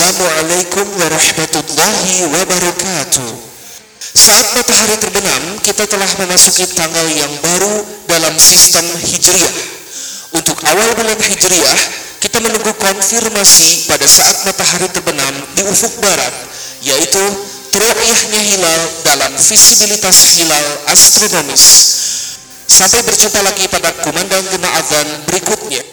Assalamualaikum warahmatullahi wabarakatuh. Saat matahari terbenam, kita telah memasuki tanggal yang baru dalam sistem Hijriah. Untuk awal bulan Hijriah, kita menunggu konfirmasi pada saat matahari terbenam di ufuk barat, yaitu ru'yahnya hilal dalam visibilitas hilal astronomis. Sampai berjumpa lagi pada kumandang gemah azan berikutnya.